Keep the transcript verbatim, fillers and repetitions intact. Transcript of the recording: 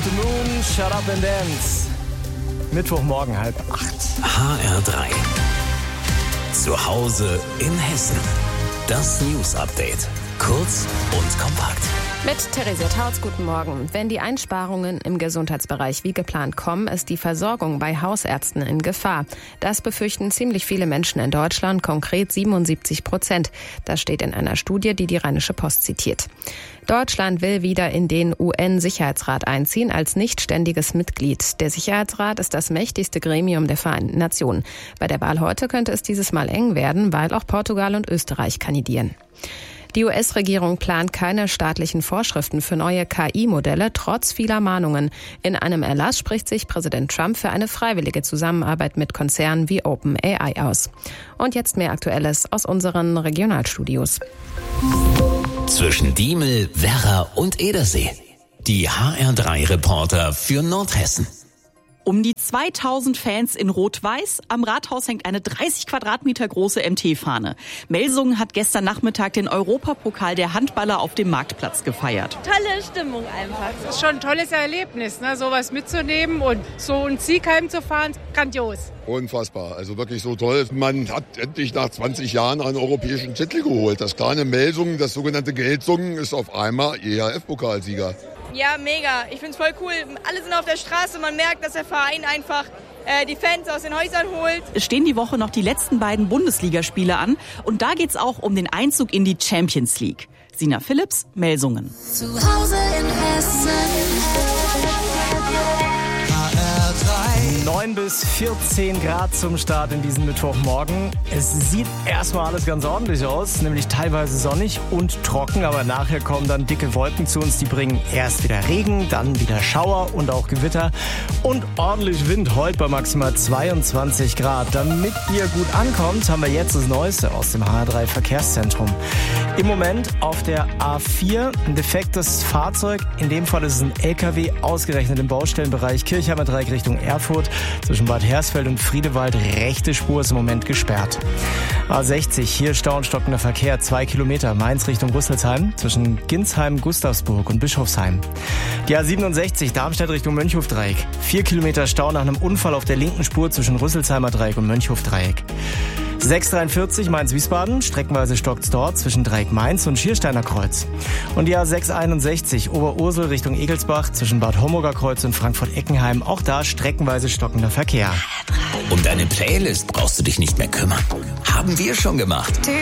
the Moon, Shut Up and Dance. Mittwochmorgen, halb acht. H R drei. Zu Hause in Hessen. Das News-Update. Kurz und kompakt. Mit Theresia Tautz, guten Morgen. Wenn die Einsparungen im Gesundheitsbereich wie geplant kommen, ist die Versorgung bei Hausärzten in Gefahr. Das befürchten ziemlich viele Menschen in Deutschland, konkret siebenundsiebzig Prozent. Das steht in einer Studie, die die Rheinische Post zitiert. Deutschland will wieder in den U N-Sicherheitsrat einziehen als nichtständiges Mitglied. Der Sicherheitsrat ist das mächtigste Gremium der Vereinten Nationen. Bei der Wahl heute könnte es dieses Mal eng werden, weil auch Portugal und Österreich kandidieren. Die U S-Regierung plant keine staatlichen Vorschriften für neue K I-Modelle, trotz vieler Mahnungen. In einem Erlass spricht sich Präsident Trump für eine freiwillige Zusammenarbeit mit Konzernen wie OpenAI aus. Und jetzt mehr Aktuelles aus unseren Regionalstudios. Zwischen Diemel, Werra und Edersee. Die H R drei Reporter für Nordhessen. Um die zweitausend Fans in Rot-Weiß. Am Rathaus hängt eine dreißig Quadratmeter große M T-Fahne. Melsungen hat gestern Nachmittag den Europapokal der Handballer auf dem Marktplatz gefeiert. Tolle Stimmung einfach. Es ist schon ein tolles Erlebnis, ne? Sowas mitzunehmen und so einen Sieg heimzufahren. Grandios. Unfassbar, also wirklich so toll. Man hat endlich nach zwanzig Jahren einen europäischen Titel geholt. Das kleine Melsungen, das sogenannte Geldsungen, ist auf einmal E H F-Pokalsieger. Ja, mega. Ich find's voll cool. Alle sind auf der Straße. Man merkt, dass der Verein einfach äh, die Fans aus den Häusern holt. Es stehen die Woche noch die letzten beiden Bundesligaspiele an. Und da geht's auch um den Einzug in die Champions League. Sina Philipps, Melsungen. Zu Hause in Hessen. neun bis vierzehn Grad zum Start in diesem Mittwochmorgen. Es sieht erstmal alles ganz ordentlich aus, nämlich teilweise sonnig und trocken, aber nachher kommen dann dicke Wolken zu uns, die bringen erst wieder Regen, dann wieder Schauer und auch Gewitter und ordentlich Wind, heute bei maximal zweiundzwanzig Grad. Damit ihr gut ankommt, haben wir jetzt das Neueste aus dem H R drei Verkehrszentrum. Im Moment auf der A vier ein defektes Fahrzeug, in dem Fall ist es ein L K W, ausgerechnet im Baustellenbereich Kirchheimer Dreieck Richtung Erfurt. Zwischen Bad Hersfeld und Friedewald, rechte Spur ist im Moment gesperrt. A sechzig, hier Stau und stockender Verkehr, zwei Kilometer, Mainz Richtung Rüsselsheim, zwischen Ginsheim, Gustavsburg und Bischofsheim. Die A siebenundsechzig, Darmstadt Richtung Mönchhofdreieck, vier Kilometer Stau nach einem Unfall auf der linken Spur zwischen Rüsselsheimer Dreieck und Mönchhofdreieck. sechs dreiundvierzig Mainz-Wiesbaden, streckenweise stockt's dort zwischen Dreieck Mainz und Schiersteiner Kreuz. Und die A sechs einundsechzig, Oberursel Richtung Egelsbach, zwischen Bad Homburger Kreuz und Frankfurt-Eckenheim, auch da streckenweise stockender Verkehr. Um deine Playlist brauchst du dich nicht mehr kümmern. Haben wir schon gemacht.